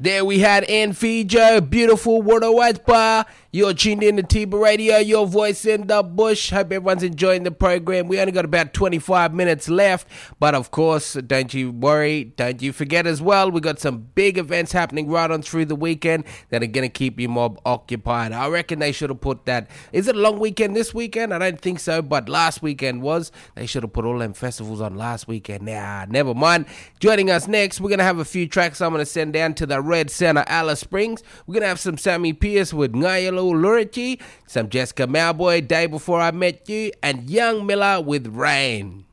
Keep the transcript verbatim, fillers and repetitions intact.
There we had Enfijo, beautiful Wurrawatpa. You're tuned in to Tiba Radio, your voice in the bush. Hope everyone's enjoying the program. We only got about twenty-five minutes left, but of course, don't you worry, don't you forget as well, we got some big events happening right on through the weekend that are going to keep you mob occupied. I reckon they should have put that. Is it a long weekend this weekend? I don't think so, but last weekend was. They should have put all them festivals on last weekend. Nah, never mind. Joining us next, we're going to have a few tracks I'm going to send down to the Red Center, Alice Springs. We're going to have some Sammy Pierce with Ngayalo Lurichi, some Jessica Malboy, Day Before I Met You, and Young Miller with Rain.